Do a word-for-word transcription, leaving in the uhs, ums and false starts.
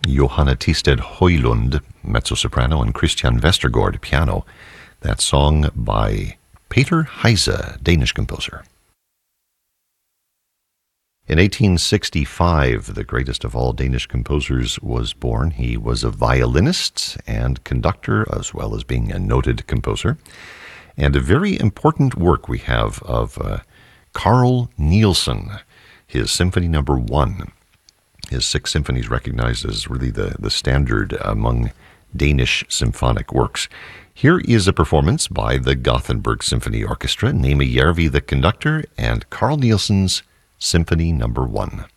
Johanna Tisted Højlund, mezzo-soprano, and Christian Vestergaard, piano. That song by Peter Heise, Danish composer. In eighteen sixty-five, the greatest of all Danish composers was born. He was a violinist and conductor, as well as being a noted composer. And a very important work we have of uh, Carl Nielsen, his Symphony Number One. His six symphonies recognized as really the, the standard among Danish symphonic works. Here is a performance by the Gothenburg Symphony Orchestra, Neme Järvi the conductor, and Carl Nielsen's Symphony Number One.